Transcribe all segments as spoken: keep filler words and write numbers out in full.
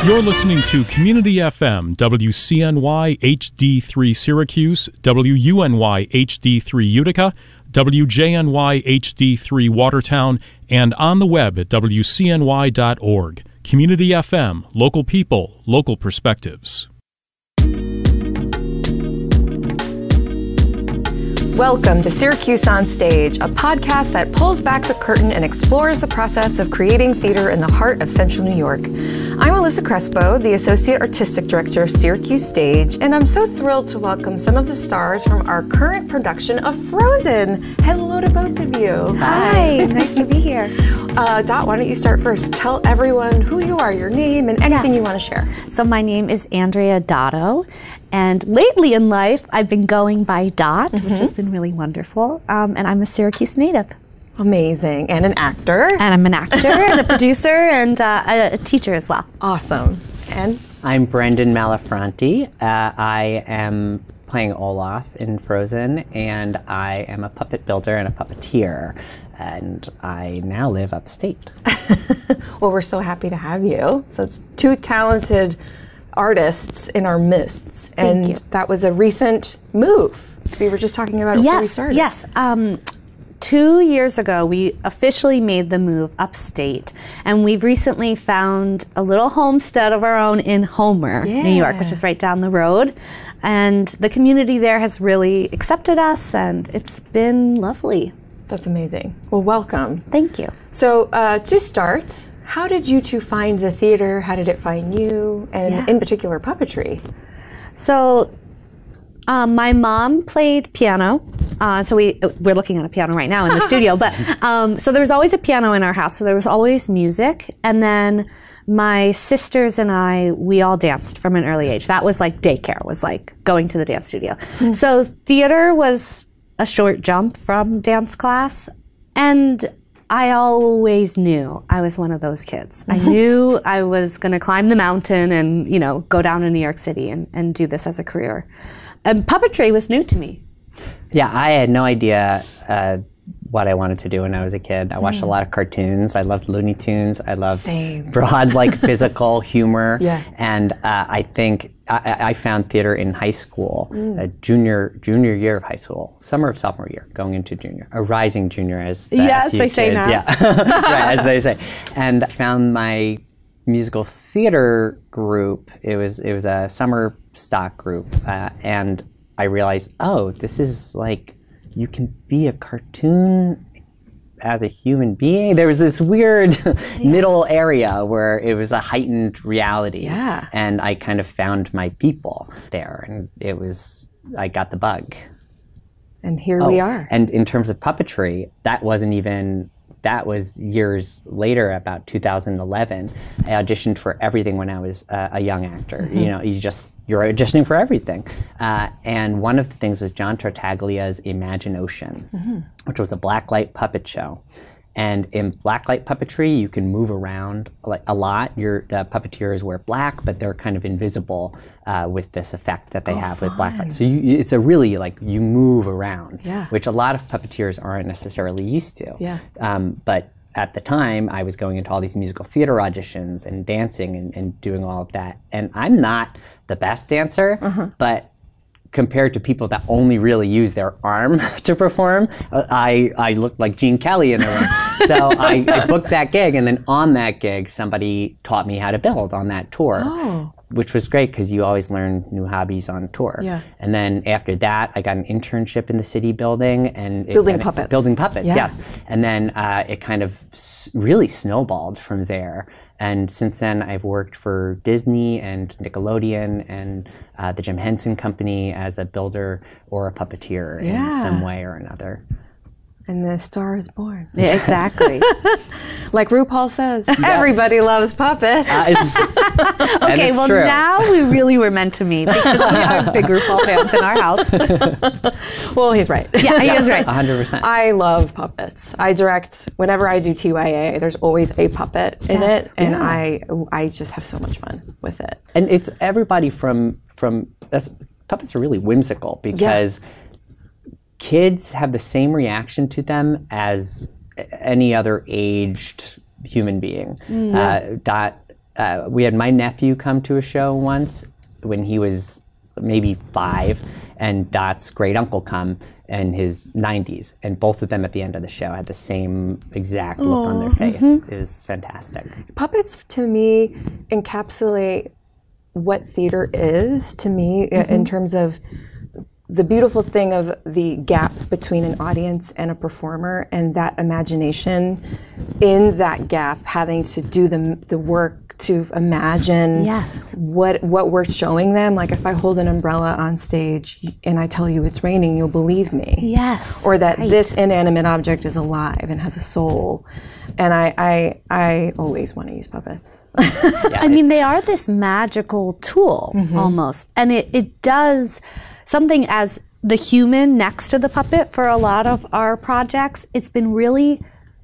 You're listening to Community F M, W C N Y H D three Syracuse, W U N Y H D three Utica, W J N Y H D three Watertown, and on the web at W C N Y dot org. Community F M, local people, local perspectives. Welcome to Syracuse on Stage, a podcast that pulls back the curtain and explores the process of creating theater in the heart of Central New York. I'm Alyssa Crespo, the Associate Artistic Director of Syracuse Stage, and I'm so thrilled to welcome some of the stars from our current production of Frozen. Hello to both of you. Hi, nice to be here. Uh, Dot, why don't you start first? Tell everyone who you are, your name, and anything yes. you want to share. So my name is Andrea Dotto, and lately in life, I've been going by Dot, mm-hmm. which has been really wonderful, um, and I'm a Syracuse native. Amazing. And an actor. And I'm an actor and a producer and uh, a, a teacher as well. Awesome. And? I'm Brendan Malafronte. Uh, I am playing Olaf in Frozen, and I am a puppet builder and a puppeteer. And I now live upstate. Well, we're so happy to have you. So it's two talented artists in our midst. And Thank you. That was a recent move. We were just talking about it yes, before we started. Yes, um, two years ago, we officially made the move upstate, and we've recently found a little homestead of our own in Homer, yeah. New York, which is right down the road, and the community there has really accepted us, and it's been lovely. That's amazing. Well, welcome. Thank you. So, uh, to start, how did you two find the theater? How did it find you? And yeah. in particular, puppetry? So, Um, my mom played piano, uh, so we we're looking at a piano right now in the studio. But um, so there was always a piano in our house, so there was always music. And then my sisters and I, we all danced from an early age. That was like daycare, was like going to the dance studio. Mm. So theater was a short jump from dance class, and I always knew I was one of those kids. I knew I was going to climb the mountain and, you know, go down to New York City and, and do this as a career. And puppetry was new to me. Yeah, I had no idea uh, what I wanted to do when I was a kid. I watched mm. a lot of cartoons. I loved Looney Tunes. I loved Same. broad, like, physical humor. Yeah. And uh, I think I, I found theater in high school, mm. a junior junior year of high school, summer of sophomore year, going into junior, a rising junior, as the yes, S U they kids, say now. Yeah, right, as they say. And I found my musical theater group. It was it was a summer stock group, uh, and I realized, oh, this is like, you can be a cartoon as a human being. There was this weird yeah. middle area where it was a heightened reality, yeah. and I kind of found my people there, and it was I got the bug. And here oh, we are. And in terms of puppetry, that wasn't even. That was years later, about two thousand eleven. I auditioned for everything when I was uh, a young actor. Mm-hmm. You know, you just, you're auditioning for everything. Uh, and one of the things was John Tartaglia's Imagine-Ocean, mm-hmm. which was a blacklight puppet show. And in blacklight puppetry, you can move around like a lot. Your the puppeteers wear black, but they're kind of invisible uh, with this effect that they oh, have fun. with blacklight. So you, it's a really like you move around, yeah. which a lot of puppeteers aren't necessarily used to. Yeah. Um, but at the time, I was going into all these musical theater auditions and dancing and, and doing all of that. And I'm not the best dancer, uh-huh. but compared to people that only really use their arm to perform, I, I looked like Gene Kelly in the room. So I, I booked that gig, and then on that gig, somebody taught me how to build on that tour, oh. which was great because you always learn new hobbies on tour. Yeah. And then after that, I got an internship in the city building. and it Building kinda, puppets. Building puppets, yeah. yes. And then uh, it kind of s- really snowballed from there. And since then, I've worked for Disney and Nickelodeon and uh, the Jim Henson Company as a builder or a puppeteer yeah. in some way or another. And the star is born. Yeah, exactly. Like RuPaul says, yes. everybody loves puppets. Uh, it's, okay, it's well true. now we really were meant to meet because we are big RuPaul fans in our house. Well, he's right. Yeah, he is right. one hundred percent. I love puppets. I direct, whenever I do T Y A, there's always a puppet in yes. it, and yeah. I I just have so much fun with it. And it's everybody from, from that's, puppets are really whimsical because yeah. kids have the same reaction to them as any other aged human being. Mm, yeah. uh, Dot uh, we had my nephew come to a show once when he was maybe five, and Dot's great uncle come in his nineties, and both of them at the end of the show had the same exact look on their face. Mm-hmm. It was fantastic. Puppets to me encapsulate what theater is to me mm-hmm. in terms of the beautiful thing of the gap between an audience and a performer, and that imagination in that gap, having to do the the work to imagine Yes. what what we're showing them. Like if I hold an umbrella on stage and I tell you it's raining, you'll believe me. Yes. Or that right. this inanimate object is alive and has a soul. And I I, I always want to use puppets. Yeah, I mean, they are this magical tool Mm-hmm. almost. And it, it does something as the human next to the puppet for a lot of our projects. It's been really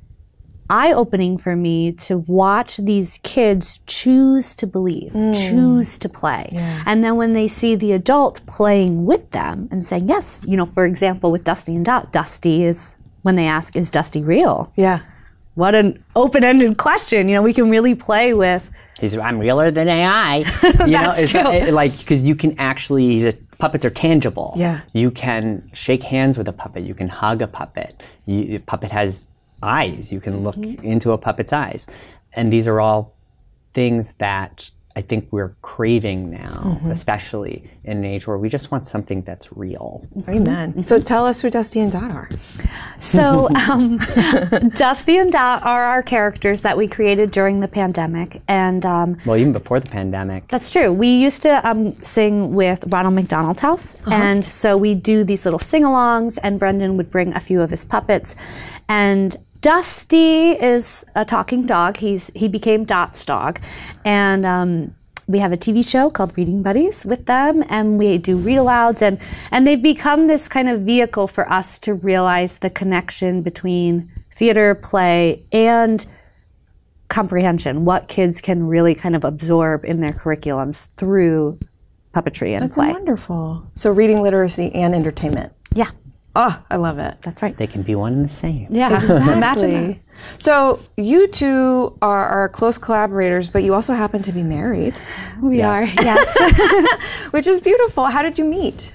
eye-opening for me to watch these kids choose to believe, choose to play. And then when they see the adult playing with them and saying, yes, you know, for example, with Dusty and Dot, Dusty is, when they ask, is Dusty real? Yeah. What an open-ended question. You know, we can really play with. He's, I'm realer than A I. You know, That's it's true. it, like, because you can actually, he's a, puppets are tangible. Yeah. You can shake hands with a puppet. You can hug a puppet. You, a puppet has eyes. You can look Mm-hmm. into a puppet's eyes. And these are all things that I think we're craving now, Mm-hmm. especially in an age where we just want something that's real. Amen. So tell us who Dusty and Dot are. So, um, Dusty and Dot are our characters that we created during the pandemic. And um, Well, even before the pandemic. that's true. We used to um, sing with Ronald McDonald's house. And so we do these little sing-alongs, and Brendan would bring a few of his puppets. And Dusty is a talking dog. He's he became Dot's dog, and um, we have a T V show called Reading Buddies with them, and we do read-alouds, and and they've become this kind of vehicle for us to realize the connection between theater, play, and comprehension. What kids can really kind of absorb in their curriculums through puppetry and That's play. wonderful. So reading literacy and entertainment. Yeah, Oh, I love it. that's right. They can be one and the same. Yeah, imagine that. Exactly. So you two are, are close collaborators, but you also happen to be married, We Yes. are. Yes. which is beautiful. How did you meet?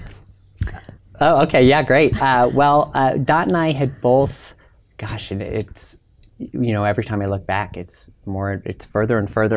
Oh, okay. Yeah, great. Uh, well, uh, Dot and I had both, gosh, it, it's, you know, every time I look back, it's more, it's further and further